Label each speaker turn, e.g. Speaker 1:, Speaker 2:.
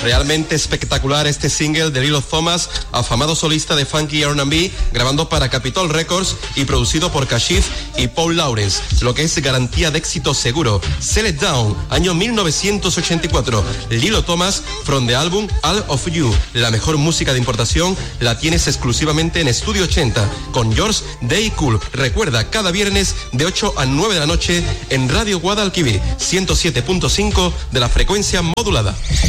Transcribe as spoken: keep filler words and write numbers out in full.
Speaker 1: Realmente espectacular este single de Lilo Thomas, afamado solista de funky R and B, grabando para Capitol Records y producido por Kashif y Paul Lawrence, lo que es garantía de éxito seguro. Sell It Down, año mil novecientos ochenta y cuatro. Lilo Thomas, from the album All of You. La mejor música de importación la tienes exclusivamente en Estudio ochenta, con George Day Cool. Recuerda, cada viernes de ocho a nueve de la noche en Radio Guadalquivir, ciento siete punto cinco de la frecuencia modulada.